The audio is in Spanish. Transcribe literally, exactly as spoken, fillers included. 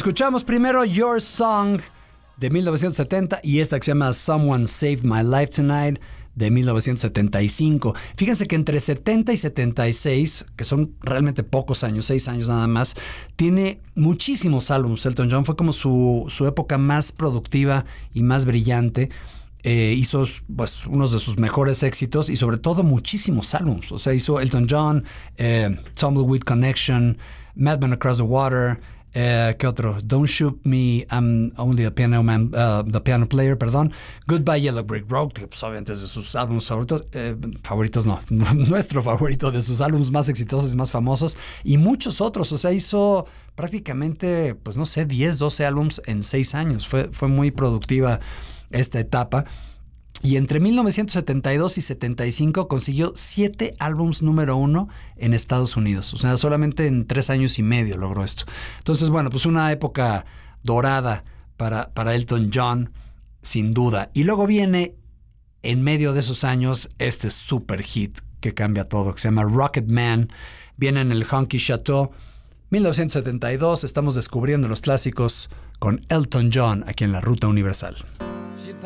Escuchamos primero Your Song de mil novecientos setenta y esta que se llama Someone Saved My Life Tonight de mil novecientos setenta y cinco. Fíjense que entre setenta y setenta y seis, que son realmente pocos años, seis años nada más, tiene muchísimos álbumes. Elton John fue como su, su época más productiva y más brillante. Eh, hizo pues unos de sus mejores éxitos y sobre todo muchísimos álbumes. O sea, hizo Elton John, eh, Tumbleweed Connection, Madman Across the Water, eh, ¿qué otro? Don't Shoot Me, I'm Only the Piano Man, uh, the Piano Player, perdón. Goodbye Yellow Brick Road, que pues, obviamente es de sus álbumes favoritos, eh, favoritos no, nuestro favorito, de sus álbumes más exitosos y más famosos, y muchos otros. O sea, hizo prácticamente, pues no sé, diez, doce álbumes en seis años. Fue, fue muy productiva esta etapa, y entre mil novecientos setenta y dos y setenta y cinco consiguió siete álbums número uno en Estados Unidos. O sea, solamente en tres años y medio logró esto. Entonces, bueno, pues una época dorada para, para Elton John, sin duda. Y luego viene, en medio de esos años, este super hit que cambia todo, que se llama Rocket Man. Viene en el Honky Chateau, mil novecientos setenta y dos. Estamos descubriendo los clásicos con Elton John aquí en la Ruta Universal.